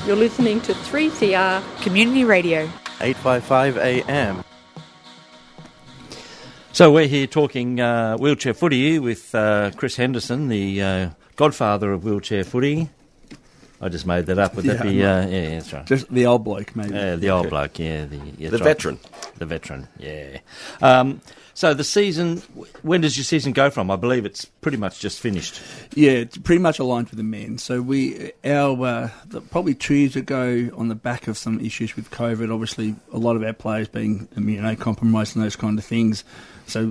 You're listening to 3CR Community Radio. 855 AM. So we're here talking wheelchair footy with Chris Henderson, the godfather of wheelchair footy. I just made that up. Would that be... yeah, that's right. Just the old bloke, maybe. The old bloke, yeah. The veteran. The veteran, yeah. So the season, when does your season go from? I believe it's pretty much just finished. Yeah, it's pretty much aligned with the men. So probably 2 years ago, on the back of some issues with COVID, obviously a lot of our players being immunocompromised and those kind of things, so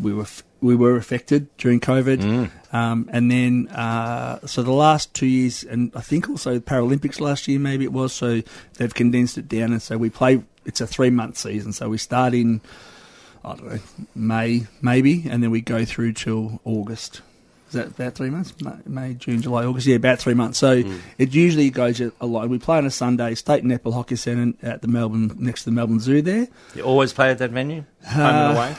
we were affected during COVID. And then, so the last 2 years, and I think also the Paralympics last year, maybe it was, so they've condensed it down. And so we play, it's a 3-month season. So we start in, I don't know, May, maybe, and then we go through till August. Is that about 3 months? May, June, July, August? Yeah, about 3 months. So it usually goes a lot. We play on a Sunday, State Netball Hockey Centre at the Melbourne, next to the Melbourne Zoo there. You always play at that venue? Home and away?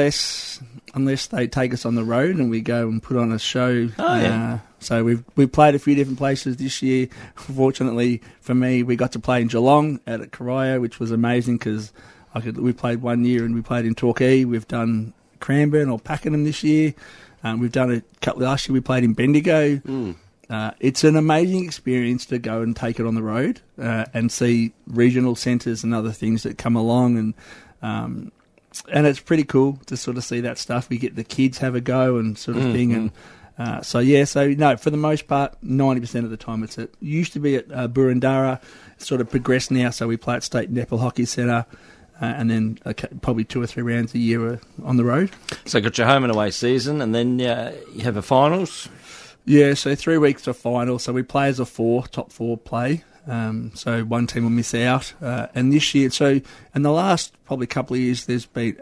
Unless they take us on the road and we go and put on a show. Oh, yeah. So we've played a few different places this year. Fortunately for me, we got to play in Geelong at Corio, which was amazing because we played 1 year and we played in Torquay. We've done Cranbourne or Pakenham this year. We've done a couple last year. We played in Bendigo. It's an amazing experience to go and take it on the road and see regional centres and other things that come along, and it's pretty cool to sort of see that stuff. We get the kids have a go and sort of thing, and so for the most part, 90% of the time it used to be at Burundara. It's sort of progressed now, so we play at State Netball Hockey Centre. And then probably 2 or 3 rounds a year on the road. So you got your home and away season, and then you have a finals? Yeah, so 3 weeks to final. So we play as a top 4 play. So one team will miss out. And this year, and the last probably couple of years, there's been,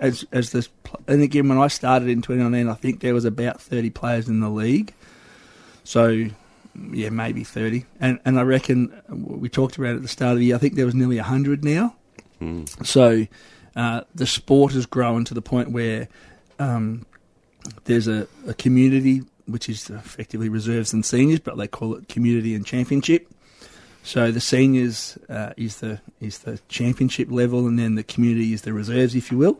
and again, when I started in 2019, I think there was about 30 players in the league. So, yeah, maybe 30. And I reckon, we talked about it at the start of the year, I think there was nearly 100 now. So the sport has grown to the point where there's a community, which is effectively reserves and seniors, but they call it community and championship. So the seniors is the championship level, and then the community is the reserves, if you will.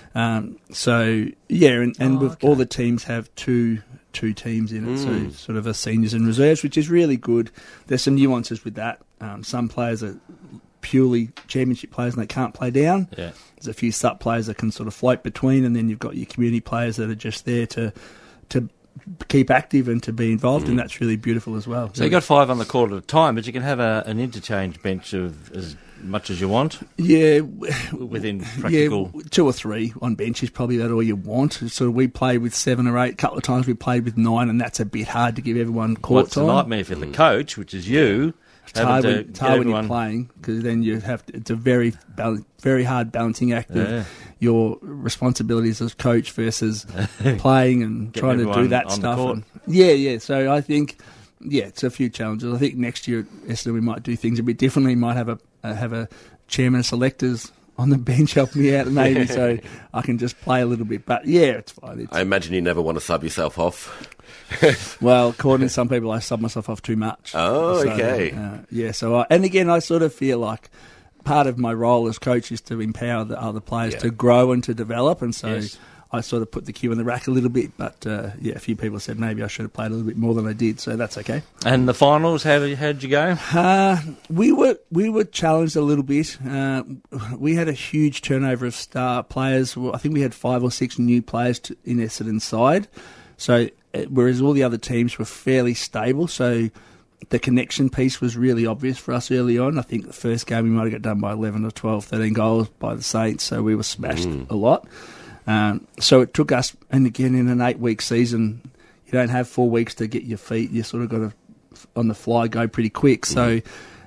All the teams have two teams in it, so sort of a seniors and reserves, which is really good. There's some nuances with that. Some players are purely championship players and they can't play down. Yeah. There's a few sub players that can sort of float between, and then you've got your community players that are just there to keep active and to be involved, and that's really beautiful as well. So you've got 5 on the court at a time, but you can have an interchange bench of as much as you want? Yeah. Within practical... Yeah, 2 or 3 on bench is probably about all you want. So we played with 7 or 8. A couple of times we played with 9, and that's a bit hard to give everyone court time. What's a nightmare for the coach, which is you... It's hard when you're playing, because then you have to, it's a very hard balancing act of your responsibilities as coach versus playing and trying to do that stuff. So I think, it's a few challenges. I think next year at Essendon we might do things a bit differently. We might have a chairman of selectors on the bench helping me out maybe, so I can just play a little bit. But yeah, it's fine. I imagine you never want to sub yourself off. Well, according to some people, I sub myself off too much. Oh, okay. And again, I sort of feel like part of my role as coach is to empower the other players to grow and to develop, and so I sort of put the cue in the rack a little bit, but a few people said maybe I should have played a little bit more than I did, so that's okay. And the finals, how'd you go? We were challenged a little bit. We had a huge turnover of star players. I think we had 5 or 6 new players in Essendon's side, so whereas all the other teams were fairly stable, so the connection piece was really obvious for us early on. I think the first game we might have got done by 11 or 12, 13 goals by the Saints, so we were smashed a lot. So it took us, and again in an 8-week season, you don't have 4 weeks to get your feet. You sort of got to, on the fly, go pretty quick. So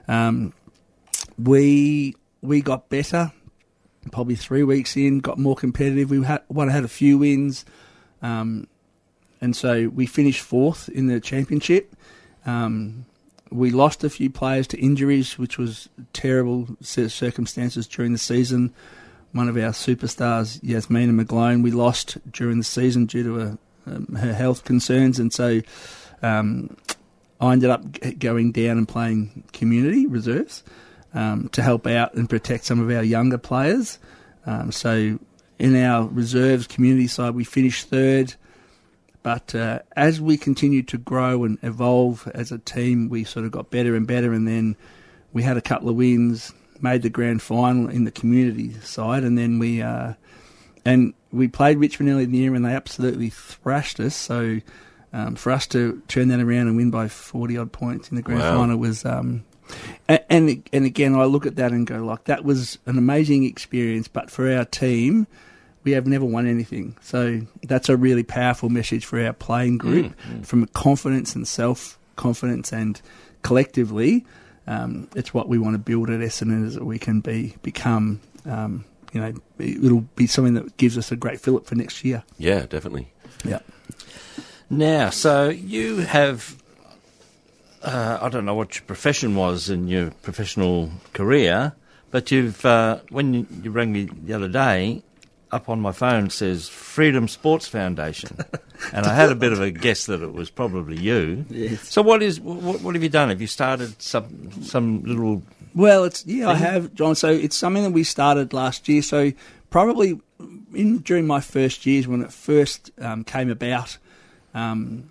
we got better, probably 3 weeks in, got more competitive. We had a few wins, and so we finished 4th in the championship. We lost a few players to injuries, which was terrible circumstances during the season. One of our superstars, Yasmina McGlone, we lost during the season due to her health concerns, and so I ended up going down and playing community reserves to help out and protect some of our younger players. So in our reserves community side, we finished third. But as we continued to grow and evolve as a team, we sort of got better and better. And then we had a couple of wins, made the grand final in the community side. And then we played Richmond early in the year and they absolutely thrashed us. So for us to turn that around and win by 40-odd points in the grand final was... and again, I look at that and go, like, that was an amazing experience. But for our team... we have never won anything. So that's a really powerful message for our playing group from confidence and self-confidence, and collectively, it's what we want to build at Essendon, is that we can become, it'll be something that gives us a great fillip for next year. Yeah, definitely. Yeah. Now, so you have, I don't know what your profession was in your professional career, but you've, when you rang me the other day, up on my phone says Freedom Sports Foundation, and I had a bit of a guess that it was probably you. Yes. So what have you done? Have you started some little? Well, I have, John. So it's something that we started last year. So probably during my first years when it first came about, and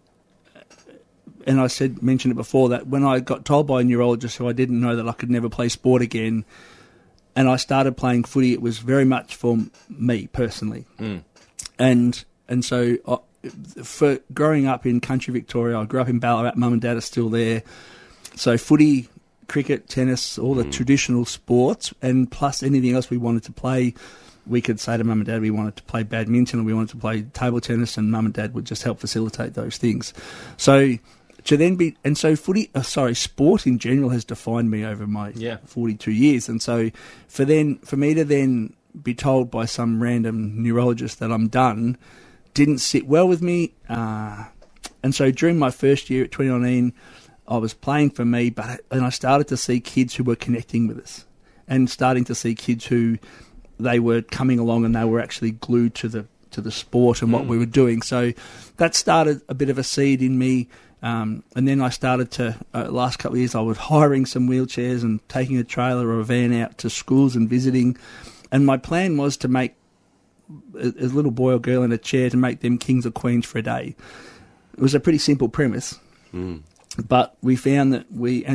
I mentioned it before, that when I got told by a neurologist who I didn't know that I could never play sport again. And I started playing footy, it was very much for me personally. And so for growing up in country Victoria, I grew up in Ballarat, mum and dad are still there. So footy, cricket, tennis, all the traditional sports, and plus anything else we wanted to play, we could say to mum and dad we wanted to play badminton or we wanted to play table tennis, and mum and dad would just help facilitate those things. So... to then be, and so sport in general has defined me over my 42 years. And so for me to then be told by some random neurologist that I'm done didn't sit well with me. And so during my first year at 2019, I was playing for me, and I started to see kids who were connecting with us, and starting to see kids who they were coming along and they were actually glued to the sport and what we were doing. So that started a bit of a seed in me. And then I started to, last couple of years, I was hiring some wheelchairs and taking a trailer or a van out to schools and visiting. And my plan was to make a little boy or girl in a chair, to make them kings or queens for a day. It was a pretty simple premise. But we found that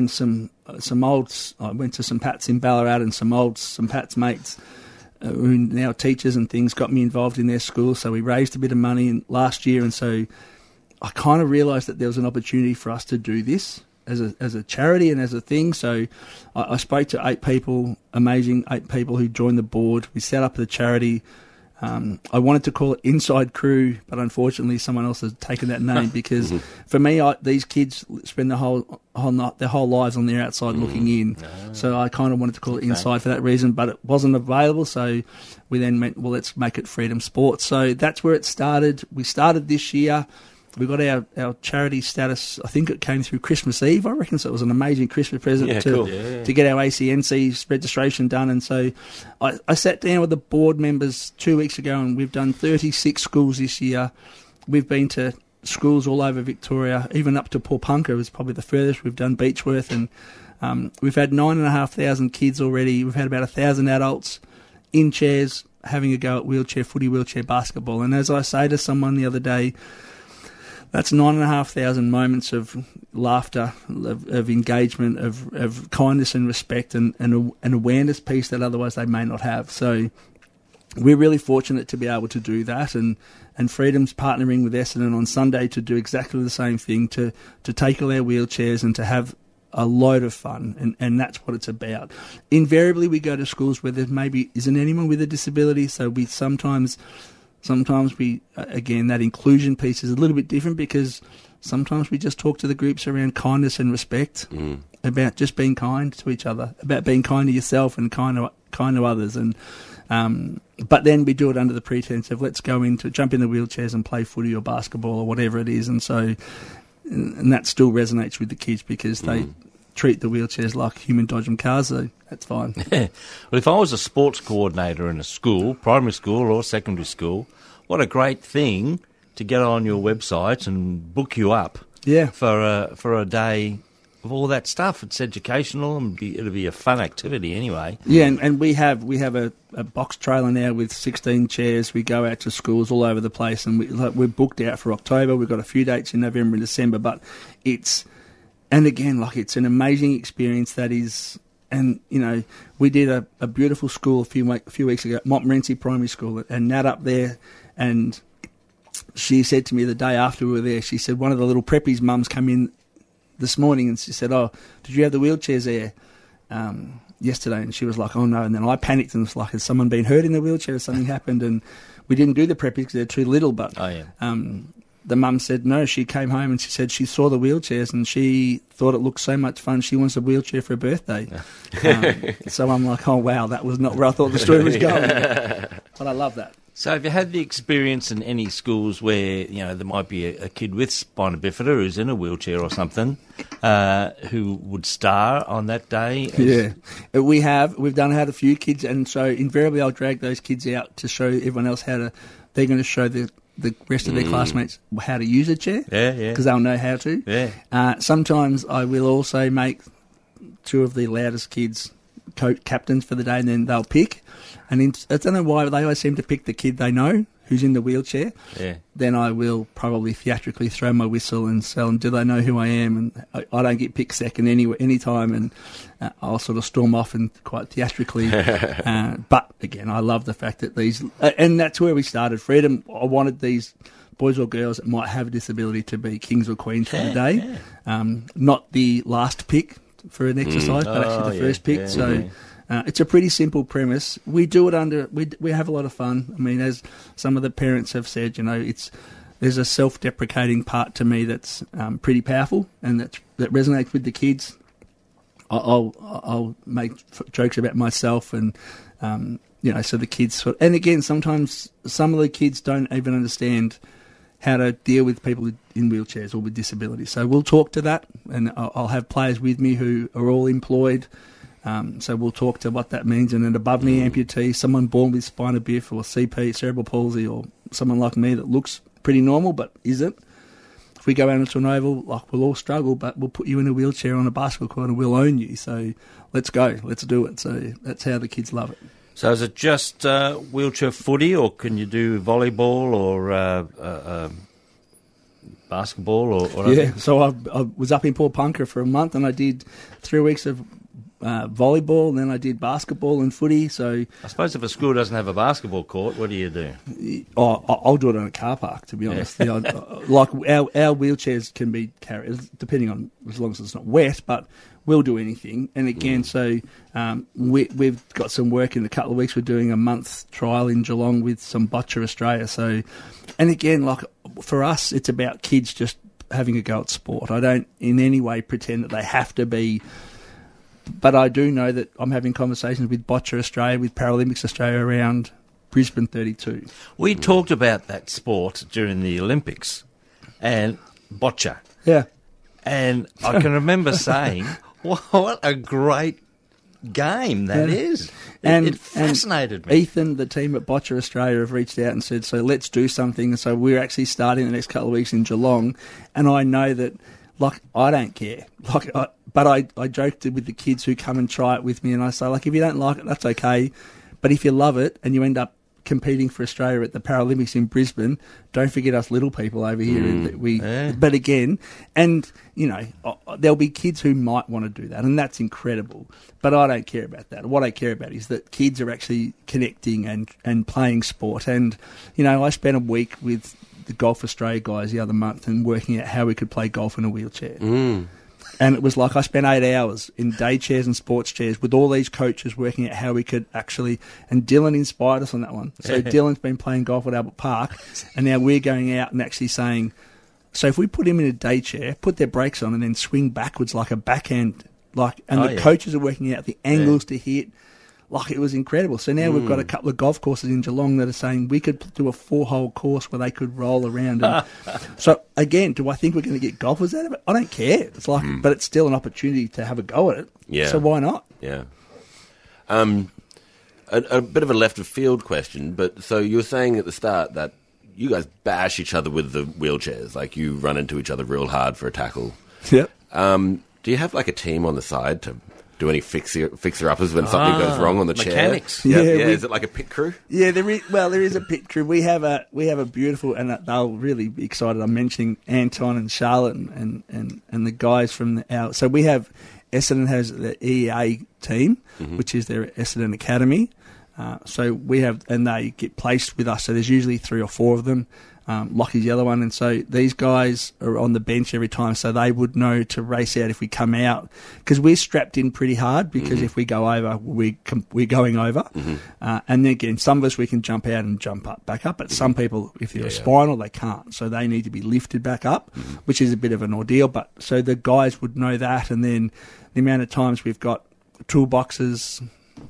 I went to St Pat's in Ballarat, and some St Pat's mates who are now teachers and things got me involved in their school. So we raised a bit of money last year, and so I kind of realised that there was an opportunity for us to do this as a charity and as a thing. So I spoke to 8 people, amazing 8 people who joined the board. We set up the charity. I wanted to call it Inside Crew, but unfortunately someone else has taken that name because for me, these kids spend their whole lives on the outside looking in. So I kind of wanted to call it Inside for that reason, but it wasn't available. So we then went, well, let's make it Freedom Sports. So that's where it started. We started this year. We got our charity status, I think it came through Christmas Eve, I reckon, so it was an amazing Christmas present to get our ACNC registration done. And so I sat down with the board members 2 weeks ago, and we've done 36 schools this year. We've been to schools all over Victoria, even up to Pawnpunka is probably the furthest. We've done Beechworth, and we've had 9,500 kids already. We've had about 1,000 adults in chairs having a go at wheelchair footy, wheelchair basketball. And as I say to someone the other day, that's 9,500 moments of laughter, of engagement, of kindness and respect, and an awareness piece that otherwise they may not have. So we're really fortunate to be able to do that, and Freedom's partnering with Essendon on Sunday to do exactly the same thing, to take all our wheelchairs and to have a load of fun, and that's what it's about. Invariably, we go to schools where there maybe isn't anyone with a disability, so we sometimes we, again, that inclusion piece is a little bit different, because sometimes we just talk to the groups around kindness and respect, about just being kind to each other, about being kind to yourself and kind to others. And but then we do it under the pretense of let's jump in the wheelchairs and play footy or basketball or whatever it is. And so, and that still resonates with the kids because they treat the wheelchairs like human Dodgem cars, so that's fine. Well, if I was a sports coordinator in a school, primary school or secondary school, what a great thing to get on your website and book you up for a day of all that stuff. It's educational and it'll be a fun activity anyway. Yeah, and we have a box trailer now with 16 chairs. We go out to schools all over the place, and we're booked out for October. We've got a few dates in November and December, but it's an amazing experience that is. And, you know, we did a beautiful school a few weeks ago, Montmorency Primary School, and Nat up there, and she said to me the day after we were there, she said one of the little preppies' mums come in this morning and she said, "Oh, did you have the wheelchairs there yesterday?" And she was like, "Oh, no." And then I panicked and was like, "Has someone been hurt in the wheelchair? Has something happened?" And we didn't do the preppies because they're too little, but the mum said no. She came home and she said she saw the wheelchairs and she thought it looked so much fun. She wants a wheelchair for her birthday. So I'm like, oh, wow, that was not where I thought the story was going. But I love that. So have you had the experience in any schools where, you know, there might be a kid with spina bifida who's in a wheelchair or something who would star on that day? Yeah, we have. We've had a few kids, and so invariably I'll drag those kids out to show everyone else they're going to show the rest of their classmates how to use a chair. Yeah. Because they'll know how to. Yeah. Sometimes I will also make two of the loudest kids captains for the day, and then they'll pick. And I don't know why, but they always seem to pick the kid they know who's in the wheelchair. Yeah. Then I will probably theatrically throw my whistle and tell them, do they know who I am? And I don't get picked second any time, and I'll sort of storm off and quite theatrically. But again, I love the fact that and that's where we started Freedom. I wanted these boys or girls that might have a disability to be kings or queens for the day. Not the last pick for an exercise, but actually the first pick. It's a pretty simple premise. We do it we have a lot of fun. I mean, as some of the parents have said, you know, there's a self-deprecating part to me that's pretty powerful and that resonates with the kids. I'll make jokes about myself and, you know, so the kids... And again, sometimes some of the kids don't even understand how to deal with people in wheelchairs or with disabilities. So we'll talk to that, and I'll have players with me who are all employed. So we'll talk to what that means. And an above-knee amputee, someone born with spina bifida or CP, cerebral palsy, or someone like me that looks pretty normal but isn't. If we go out into an oval, like, we'll all struggle, but we'll put you in a wheelchair on a basketball court and we'll own you. So let's go. Let's do it. So that's how the kids love it. So is it just wheelchair footy, or can you do volleyball or basketball or whatever? Yeah, so I was up in Port Punker for a month and I did 3 weeks of volleyball, and then I did basketball and footy. So I suppose if a school doesn't have a basketball court, what do you do? I'll do it on a car park, to be honest. Yeah. Like our wheelchairs can be carried, depending on, as long as it's not wet, but we'll do anything. And again, so we've got some work in a couple of weeks. We're doing a month trial in Geelong with some Boccia Australia. So, and again, like, for us, it's about kids just having a go at sport. I don't in any way pretend that they have to be. But I do know that I'm having conversations with Boccia Australia, with Paralympics Australia around Brisbane 32. We talked about that sport during the Olympics and boccia. Yeah. And I can remember saying, what a great game that is. It fascinated me. Ethan, the team at Boccia Australia, have reached out and said, so let's do something. So we're actually starting the next couple of weeks in Geelong. And I know that, like, I don't care. But I joked with the kids who come and try it with me, and I say, like, if you don't like it, that's okay. But if you love it and you end up competing for Australia at the Paralympics in Brisbane, don't forget us little people over here. But again, and, you know, there'll be kids who might want to do that, and that's incredible. But I don't care about that. What I care about is that kids are actually connecting and playing sport. And, you know, I spent a week with the Golf Australia guys the other month and working out how we could play golf in a wheelchair. And it was like I spent 8 hours in day chairs and sports chairs with all these coaches working out how we could actually... And Dylan inspired us on that one. So Dylan's been playing golf at Albert Park, and now we're going out and actually saying, so if we put him in a day chair, put their brakes on, and then swing backwards like a backhand, coaches are working out the angles to hit. Like, it was incredible. So now we've got a couple of golf courses in Geelong that are saying we could do a 4-hole course where they could roll around. And so, again, do I think we're going to get golfers out of it? I don't care. It's like, but it's still an opportunity to have a go at it. Yeah. So why not? Yeah. A bit of a left of field question, but so you were saying at the start that you guys bash each other with the wheelchairs, like you run into each other real hard for a tackle. Yep. Do you have like a team on the side to do any fixer-uppers when something goes wrong on the mechanics. chair? Yeah, Is it like a pit crew? Yeah, there is a pit crew. We have a beautiful, and they'll really be excited. I'm mentioning Anton and Charlotte and the guys from so we have Essendon has the EA team, which is their Essendon Academy. So we have, and they get placed with us. So there's usually 3 or 4 of them. Lockie's the other one, and so these guys are on the bench every time, so they would know to race out if we come out, because we're strapped in pretty hard. Because if we go over, we're going over, and then again, some of us we can jump out and jump back up, but some people, if they're spinal, they can't, so they need to be lifted back up, which is a bit of an ordeal. But so the guys would know that, and then the amount of times we've got toolboxes,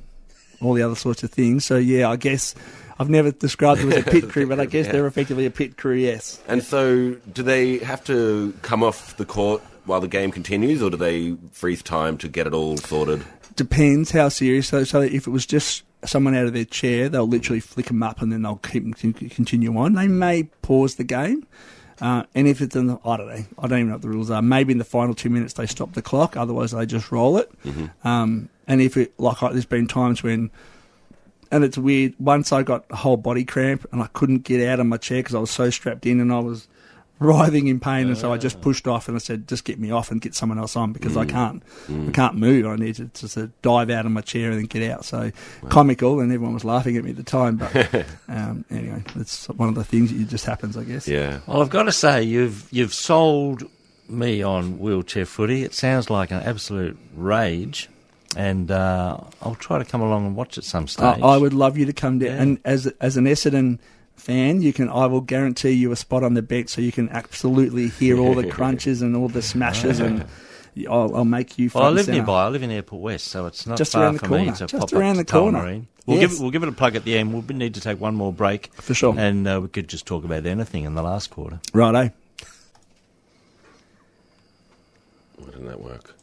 all the other sorts of things. So yeah, I guess I've never described them as a pit crew, but I guess they're effectively a pit crew, yes. And so do they have to come off the court while the game continues, or do they freeze time to get it all sorted? Depends how serious. So if it was just someone out of their chair, they'll literally flick them up and then they'll continue on. They may pause the game. And if it's I don't know. I don't even know what the rules are. Maybe in the final 2 minutes they stop the clock. Otherwise they just roll it. And if it, there's been times when, and it's weird, once I got a whole body cramp and I couldn't get out of my chair because I was so strapped in and I was writhing in pain, and so I just pushed off and I said, just get me off and get someone else on, because I can't move. I need to just dive out of my chair and then get out. So comical, and everyone was laughing at me at the time. But anyway, it's one of the things that just happens, I guess. Yeah. Well, I've got to say, you've sold me on wheelchair footy. It sounds like an absolute rage. And I'll try to come along and watch at some stage. I would love you to come down. And as an Essendon fan, I will guarantee you a spot on the bench, so you can absolutely hear all the crunches and all the smashes, and I'll make you. Well, I live nearby. I live in Airport West, so it's not just far around the for corner. me to Just pop around up the to corner. Tullamarine. We'll give it a plug at the end. We'll need to take one more break for sure, and we could just talk about anything in the last quarter. Righto. Why didn't that work?